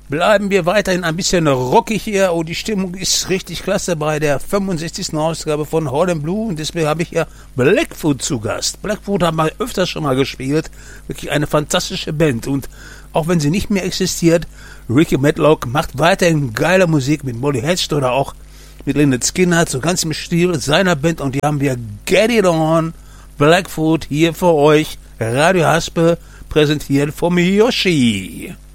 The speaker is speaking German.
bleiben wir weiterhin ein bisschen rockig hier und die Stimmung ist richtig klasse bei der 65. Ausgabe von Hall & Blue und deswegen habe ich hier Blackfoot zu Gast. Blackfoot haben wir öfters schon mal gespielt, wirklich eine fantastische Band und auch wenn sie nicht mehr existiert, Ricky Medlock macht weiterhin geile Musik mit Molly Hatchet oder auch mit Lynyrd Skynyrd, so ganz im Stil seiner Band und die haben wir Get It On, Blackfoot hier für euch, Radio Haspe, präsentiert vom Yoshi.